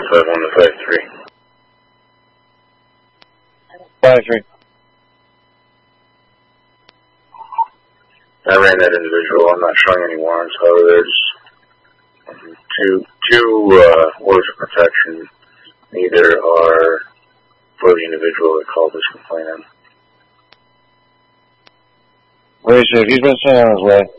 51 to 53. 53. I ran that individual. I'm not showing any warrants. However, there's two orders of protection. Neither are for the individual that called this complaint in. Racer, he's been sent on his way.